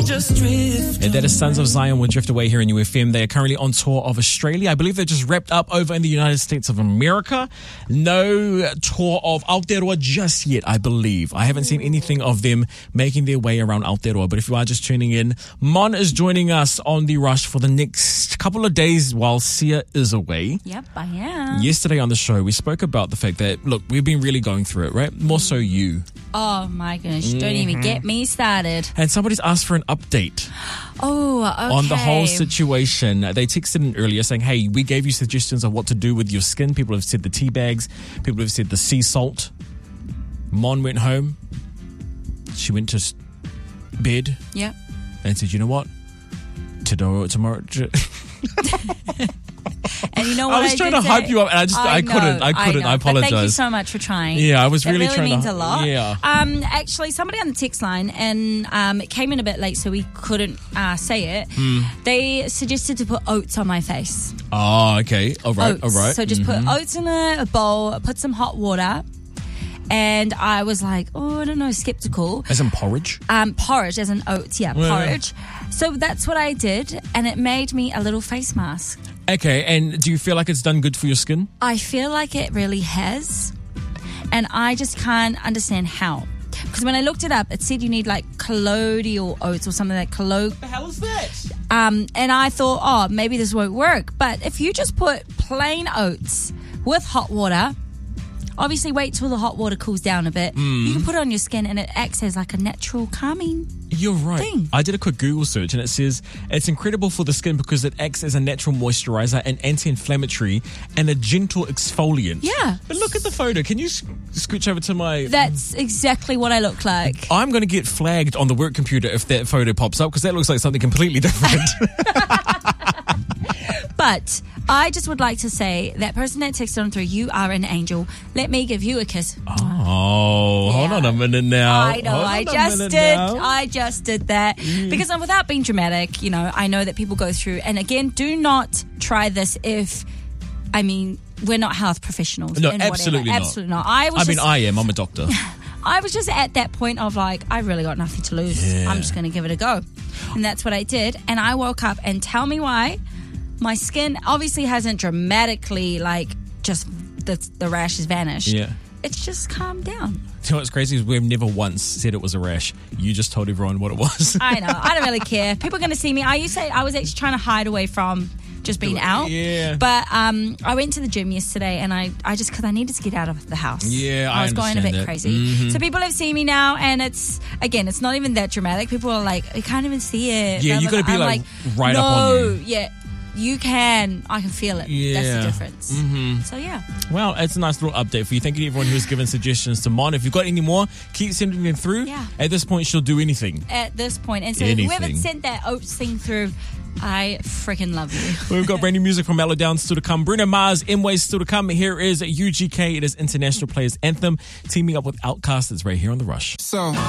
just drift. And that is Sons of Zion with Drift Away here in UFM. They are currently on tour of Australia. I believe they just wrapped up over in the United States of America. No tour of Aotearoa just yet, I believe. I haven't seen anything of them making their way around Aotearoa. But if you are just tuning in, Mon is joining us on The Rush for the next couple of days while Sia is away. Yep, I am. Yesterday on the show, we spoke about the fact that, look, we've been really going through it, right? More so you. Oh my gosh, don't even get me started. And somebody's asked for an update. Oh, okay. On the whole situation. They texted in earlier saying, hey, we gave you suggestions of what to do with your skin. People have said the tea bags. People have said the sea salt. Mon went home. She went to bed. Yep. And said, you know what? Tomorrow. And you know what? I was trying to hype you up, and I couldn't. I apologize. But thank you so much for trying. Yeah, I was really trying. It trying means to. a lot. Yeah. Actually, somebody on the text line, and it came in a bit late, so we couldn't say it. They suggested to put oats on my face. Oh, okay. All right. Oats. All right. So just put oats in a bowl, put some hot water. And I was like, I don't know, skeptical. As in porridge? Porridge, as in oats, porridge. So that's what I did, and it made me a little face mask. Okay, and do you feel like it's done good for your skin? I feel like it really has, and I just can't understand how. Because when I looked it up, it said you need like colloidal oats or something like What the hell is that? and I thought, maybe this won't work. But if you just put plain oats with hot water, obviously wait till the hot water cools down a bit. You can put it on your skin and it acts as like a natural calming You're right. thing. I did a quick Google search and it says it's incredible for the skin because it acts as a natural moisturizer, an anti-inflammatory, and a gentle exfoliant. Yeah. But look at the photo. Can you scooch over to my... That's exactly what I look like. I'm going to get flagged on the work computer if that photo pops up because that looks like something completely different. But I just would like to say that person that texted on through, you are an angel. Let me give you a kiss. Oh, hold on a minute now. I know, I just did that. Because without being dramatic, I know that people go through. And again, do not try this if, we're not health professionals. No, and absolutely whatever. not. Absolutely not. I am. I'm a doctor. I was just at that point of like, I really got nothing to lose. Yeah. I'm just going to give it a go. And that's what I did. And I woke up, and tell me why. My skin obviously hasn't dramatically just the rash has vanished. Yeah. It's just calmed down. You know what's crazy is we've never once said it was a rash. You just told everyone what it was. I know. I don't really care. People are going to see me. I was actually trying to hide away from just being out. Yeah. But I went to the gym yesterday, and I just, because I needed to get out of the house. Yeah, I was going a bit understand that. crazy. So people have seen me now, and it's not even that dramatic. People are like, I can't even see it. Yeah, you got to be I'm right no, up on you. Yeah. You can. I can feel it. Yeah. That's the difference. So, yeah. Well, it's a nice little update for you. Thank you to everyone who's given suggestions to Mon. If you've got any more, keep sending them through. Yeah. At this point, she'll do anything. At this point. And so Anything. whoever sent that oats thing through, I freaking love you. We've got brand new music from Mellow Down still to come. Bruno Mars, M-Ways still to come. Here is UGK. It is International Players Anthem. Teaming up with Outkast. It's right here on The Rush. So